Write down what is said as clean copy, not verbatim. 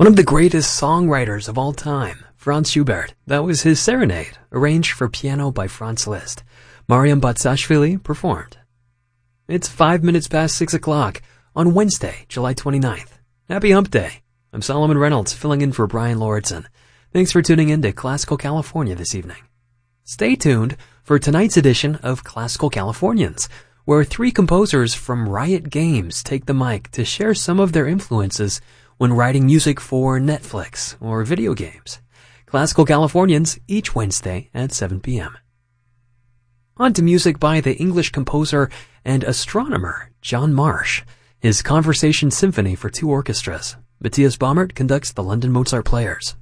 One of the greatest songwriters of all time, Franz Schubert. That was his Serenade, arranged for piano by Franz Liszt. Mariam Batsashvili performed. It's 5 minutes past 6 o'clock on Wednesday, July 29th. Happy Hump Day. I'm Solomon Reynolds, filling in for Brian Lauritsen. Thanks for tuning in to Classical California this evening. Stay tuned for tonight's edition of Classical Californians, where three composers from Riot Games take the mic to share some of their influences when writing music for Netflix or video games. Classical Californians each Wednesday at 7 p.m. On to music by the English composer and astronomer John Marsh, his Conversation Symphony for two orchestras. Matthias Baumert conducts the London Mozart Players.